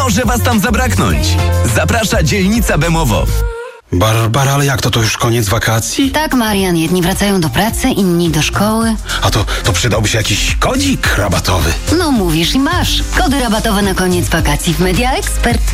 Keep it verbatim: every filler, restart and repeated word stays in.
Może was tam zabraknąć. Zaprasza dzielnica Bemowo. Barbara, ale jak to? To już koniec wakacji? Tak, Marian, jedni wracają do pracy, inni do szkoły. A to, to przydałby się jakiś kodzik rabatowy. No mówisz i masz. Kody rabatowe na koniec wakacji w Media Expert.